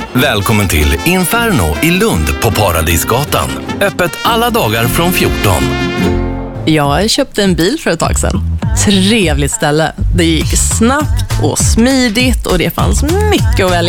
Välkommen till Inferno i Lund på Paradisgatan. Öppet alla dagar från 14. Jag köpte en bil för ett tag sedan. Trevligt ställe. Det gick snabbt och smidigt och det fanns mycket att välja